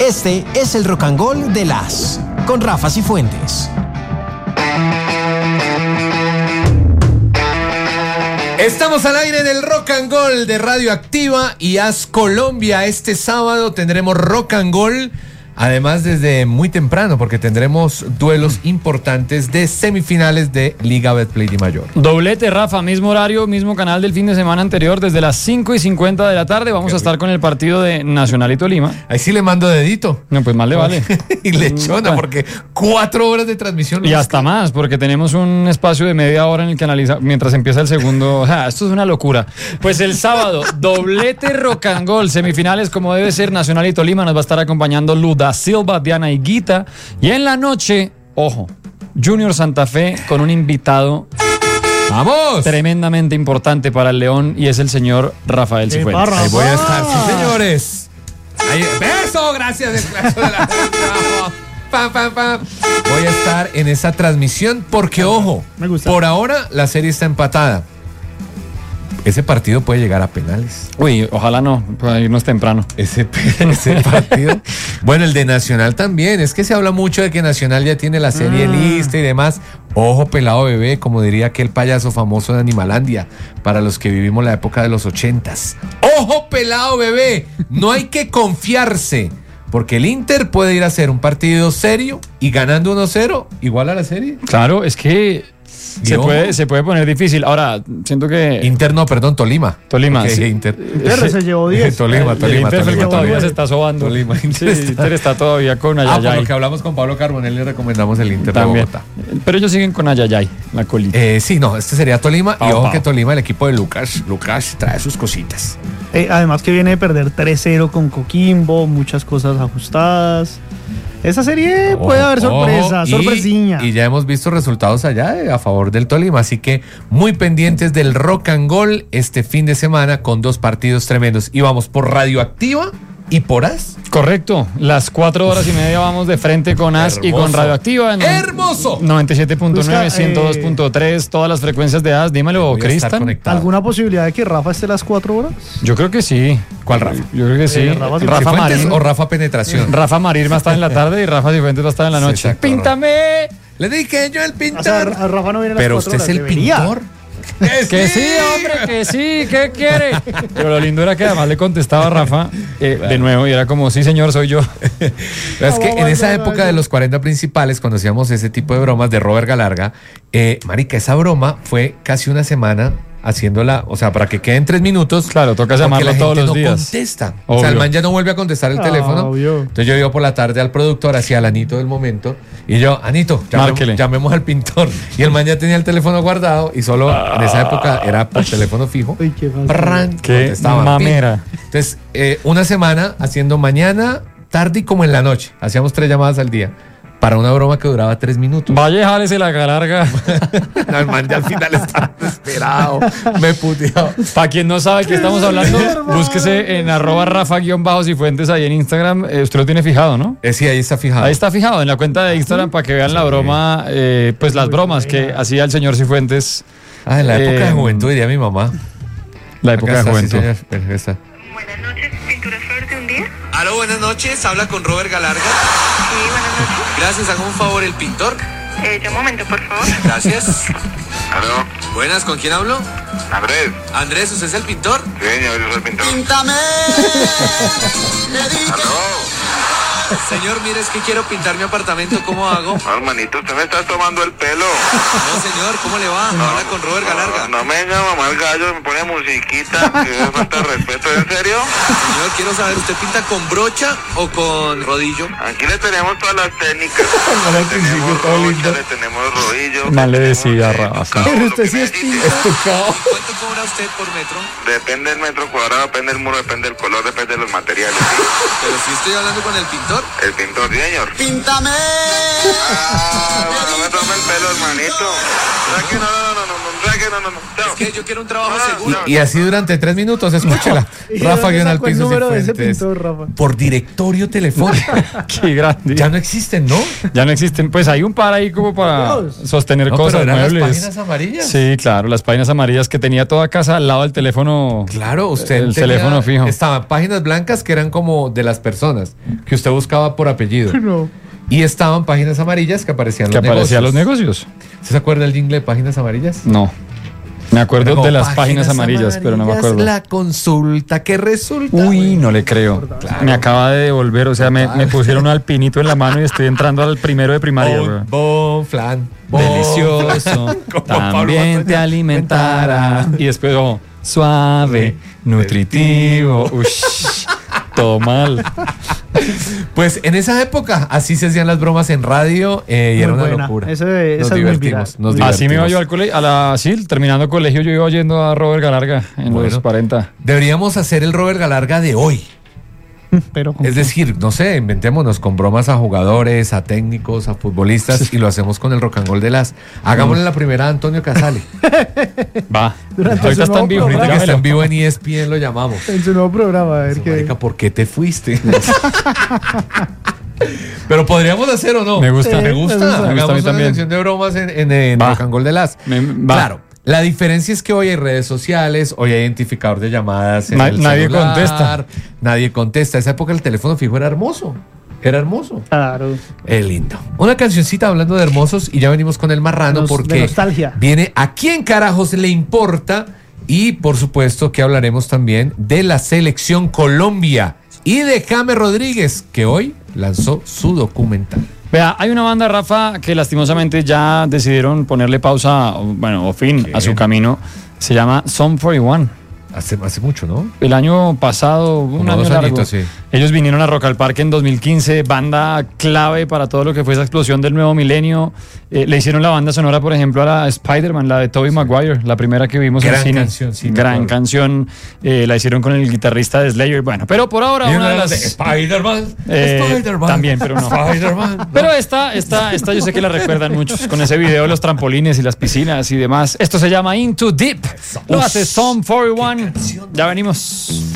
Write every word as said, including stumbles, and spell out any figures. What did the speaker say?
Este es el Rock and Roll de las con Rafa Cifuentes. Estamos al aire del Rock and Roll de Radio Activa y As Colombia. Este sábado tendremos Rock and Roll, además desde muy temprano, porque tendremos duelos importantes de semifinales de Liga Betplay Di Mayor. Doblete, Rafa, mismo horario, mismo canal del fin de semana anterior, desde las cinco y cincuenta de la tarde. Vamos Qué a estar rico. Con el partido de Nacional y Tolima. Ahí sí le mando dedito. No, pues más le vale. Y lechona, porque cuatro horas de transmisión. Y hasta más, porque tenemos un espacio de media hora en el que analiza mientras empieza el segundo. Ja, esto es una locura. Pues el sábado, doblete Rock and Roll, semifinales como debe ser, Nacional y Tolima. Nos va a estar acompañando Luda Silva, Diana Higuita. Y en la noche, ojo, Junior Santa Fe con un invitado ¡vamos! Tremendamente importante para el León, y es el señor Rafael Cifuentes. Ahí voy a estar, sí, señores. Ahí, beso, gracias. El claso de la... pam, pam, pam. Voy a estar en esa transmisión porque, ojo, por ahora la serie está empatada. Ese partido puede llegar a penales. Uy, ojalá no, para irnos temprano. Ese, ese partido. Bueno, el de Nacional también. Es que se habla mucho de que Nacional ya tiene la serie mm. lista y demás. Ojo, pelado bebé, como diría aquel payaso famoso de Animalandia, para los que vivimos la época de los ochentas. Ojo, pelado bebé, no hay que confiarse, porque el Inter puede ir a hacer un partido serio y ganando uno cero, igual a la serie. Claro, es que Se puede, se puede poner difícil. Ahora, siento que... Inter no, perdón, Tolima. Tolima, sí. Inter. Inter se llevó diez. Tolima, Tolima. Inter Tolima, todavía Tolima. se está sobando. Tolima, Inter, sí, está... Inter está todavía con Ayayay. Ah, por lo que hablamos con Pablo Carbonell, le recomendamos el Inter también de Bogotá. Pero ellos siguen con Ayayay, la colita. Eh, sí, no, este sería Tolima. Pau, y ojo pau. que Tolima, el equipo de Lucas, Lucas trae sus cositas. Eh, además que viene de perder tres cero con Coquimbo, muchas cosas ajustadas. Esa serie puede Ojo, haber sorpresa, y, sorpresiña. Y ya hemos visto resultados allá eh, a favor del Tolima, así que muy pendientes del Rock and Roll este fin de semana con dos partidos tremendos. Y vamos por Radioactiva y por As. Correcto, las cuatro horas y media vamos de frente con As Hermoso. y con Radioactiva. En ¡Hermoso! noventa y siete punto nueve, ciento dos punto tres, eh, todas las frecuencias de As. Dímelo, Cristian. ¿Alguna posibilidad de que Rafa esté las cuatro horas? Yo creo que sí. ¿Cuál Rafa? Yo creo que sí. Eh, Rafa, Rafa Cifuentes Marín o Rafa Penetración. Rafa Marín va a estar en la tarde y Rafa Cifuentes va a estar en la noche. Sí, exacto, ¡Píntame! Le dije yo el pintor. O sea, a Rafa no viene a las Pero cuatro usted es horas, el debería. pintor. Que sí, hombre, que sí, ¿qué quiere? Pero lo lindo era que además le contestaba a Rafa eh, de nuevo y era como, sí señor, soy yo. Es que en esa época de los cuarenta principales, cuando hacíamos ese tipo de bromas de Robert Galarga, eh, marica, esa broma fue casi una semana haciéndola, o sea, para que queden tres minutos. Claro, toca llamarlo todos los no días. Contesta. Obvio. O sea, el man ya no vuelve a contestar el Ah, teléfono. obvio. Entonces yo iba por la tarde al productor, hacia el Anito del momento, y yo, Anito, Márquele. llamemos, llamemos al pintor. Y el man ya tenía el teléfono guardado y solo ah. en esa época era por teléfono fijo. Uy, qué fácil. Prran, Qué contestaba, mamera. pin. Entonces, eh, una semana haciendo mañana, tarde y como en la noche. Hacíamos tres llamadas al día. Para una broma que duraba tres minutos. Vaya, jálese la larga. No, el man ya al final estaba desesperado. Me puteaba. Para quien no sabe qué estamos hablando, búsquese en arroba Rafa-Cifuentes ahí en Instagram. Eh, usted lo tiene fijado, ¿no? Eh, sí, ahí está fijado. Ahí está fijado en la cuenta de Instagram para que vean la broma, eh, pues las bromas que hacía el señor Cifuentes. Ah, en la época eh, de juventud, diría mi mamá. La época Acá de está, juventud. sí, señor. Está. Buenas noches, ¿Pintura Flor de un día? Aló, buenas noches. Habla con Robert Galarga. Sí, buenas noches. Gracias, haga un favor, el pintor. Eh, ya un momento, por favor. Gracias. ¿Aló? Buenas, ¿con quién hablo? Andrés. Andrés, ¿usted es el pintor? Sí, señor, yo soy el pintor. ¡Píntame! ¿Aló? Señor, mire, es que quiero pintar mi apartamento. ¿Cómo hago? No, hermanito, usted me está tomando el pelo. No, señor, ¿cómo le va? Habla con Robert Galarga. No, no me venga a mamar gallo, me pone musiquita. Que es falta de respeto, ¿en serio? Señor, quiero saber, ¿usted pinta con brocha o con rodillo? Aquí le tenemos todas las técnicas. No, Le tenemos principio, todo brocha, lindo. le tenemos rodillo. Mal le tenemos, decía, eh, Rafa. tocado, Pero lo usted que sí es necesite. ¿Cuánto cobra usted por metro? Depende del metro cuadrado, depende del muro, depende del color, depende de los materiales. ¿Sí? Pero si estoy hablando con el pintor. El pintor, sí, señor. ¡Píntame! Ah, no me tome el pelo, hermanito. ¿Sabes que no, no, no, no, no, ¿sabes que no, no, no? Es que yo quiero un trabajo Ah, seguro. no. Y así durante tres minutos, escúchala. ¿Y Rafa dónde guión al sacó el piso número de ese Cifuentes. pintor, Rafa? Por directorio telefónico. Qué grande. Ya no existen, ¿no? Ya no existen, pues hay un par ahí como para Dios. sostener No, cosas, pero eran muebles. las páginas amarillas. Sí, claro, las páginas amarillas que tenía toda casa al lado del teléfono. Claro, usted El tenía- teléfono fijo. Estaban páginas blancas que eran como de las personas que usted buscaba buscaba por apellido. No. Y estaban páginas amarillas que aparecían ¿Que los aparecían los negocios. negocios? ¿Se acuerda el jingle de páginas amarillas? No. Me acuerdo Como de las páginas amarillas, pero no me amarillas, acuerdo. La consulta que resulta. Uy, no le creo. Claro. Me acaba de devolver, o sea, me, Total. me pusieron un alpinito en la mano y estoy entrando al primero de primaria. Bon, weón. bon, flan. bon, Delicioso, flan. Como Pablo también Montoya. te alimentará. Y después, oh, suave, nutritivo. Ush, todo mal. Pues en esa época así se hacían las bromas en radio eh, y Muy era una buena. locura. Esa- nos esa es muy divertimos, viral. nos Así me iba divertimos. yo al colegio, a la, sí, terminando colegio yo iba oyendo a Robert Galarga en Bueno. los cuarenta. Deberíamos hacer el Robert Galarga de hoy. Pero con Es decir, no sé, inventémonos con bromas a jugadores, a técnicos, a futbolistas y lo hacemos con el rock and roll de las. Hagámosle la primera a Antonio Casale. Va. Durante Ahorita su está en nuevo vivo. Ahorita que programa. está en vivo en E S P N lo llamamos. en su nuevo programa, a ver qué. Marica, ¿por qué te fuiste? Pero podríamos hacer o no. Me gusta. Me Me gusta. gusta, me gusta a Hagamos mí una también. sección de bromas en, en, en Va. rock and roll de las. Me- va. Claro. La diferencia es que hoy hay redes sociales, hoy hay identificador de llamadas en Na- el nadie celular, contesta. Nadie contesta. Esa época el teléfono fijo era hermoso. Era hermoso. Claro. Es lindo. Una cancioncita hablando de hermosos y ya venimos con el marrano Nos- de porque nostalgia. viene a quién carajos le importa y por supuesto que hablaremos también de la selección Colombia y de James Rodríguez que hoy lanzó su documental. Vea, hay una banda, Rafa, que lastimosamente ya decidieron ponerle pausa, o, bueno, o fin ¿Qué? a su camino. Se llama Sum cuarenta y uno. Hace, hace mucho, ¿no? El año pasado, un Como año dos largo. añitos, sí. Ellos vinieron a Rock al Parque en dos mil quince, banda clave para todo lo que fue esa explosión del nuevo milenio. Eh, le hicieron la banda sonora, por ejemplo, a la Spider-Man, la de Tobey Maguire, la primera que vimos Gran en cine. canción, sí, me Gran acuerdo. canción. Eh, la hicieron con el guitarrista de Slayer. Bueno, pero por ahora Y una de una las... de Spider-Man. Eh, Spider-Man. también, pero no. Spider-Man. Pero esta, esta, esta yo sé que la recuerdan muchos con ese video de los trampolines y las piscinas y demás. Esto se llama Into Deep. Lo hace Sum cuarenta y uno. Ya venimos.